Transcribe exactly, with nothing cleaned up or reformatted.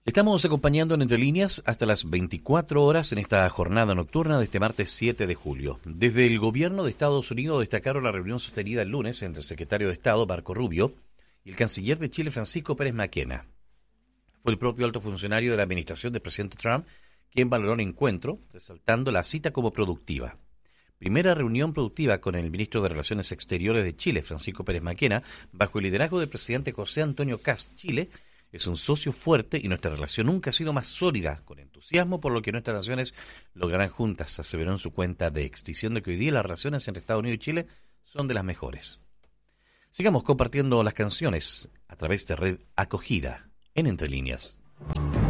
Le estamos acompañando en Entre Líneas hasta las veinticuatro horas en esta jornada nocturna de este martes siete de julio. Desde el gobierno de Estados Unidos destacaron la reunión sostenida el lunes entre el secretario de Estado, Marco Rubio, y el canciller de Chile, Francisco Pérez Mackenna. Fue el propio alto funcionario de la administración del presidente Trump quien valoró el encuentro, resaltando la cita como productiva. Primera reunión productiva con el ministro de Relaciones Exteriores de Chile, Francisco Pérez Mackenna, bajo el liderazgo del presidente José Antonio Kast. Chile es un socio fuerte y nuestra relación nunca ha sido más sólida, con entusiasmo por lo que nuestras naciones lograrán juntas, aseveró en su cuenta de X, diciendo que hoy día las relaciones entre Estados Unidos y Chile son de las mejores. Sigamos compartiendo las canciones a través de Red Acogida en Entre Líneas.